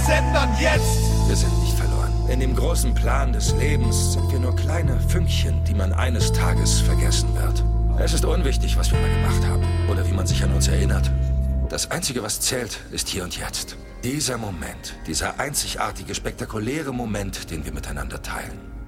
ändern, jetzt! Wir sind nicht verloren. In dem großen Plan des Lebens sind wir nur kleine Fünkchen, die man eines Tages vergessen wird. Es ist unwichtig, was wir mal gemacht haben oder wie man sich an uns erinnert. Das Einzige, was zählt, ist hier und jetzt. Dieser Moment, dieser einzigartige, spektakuläre Moment, den wir miteinander teilen.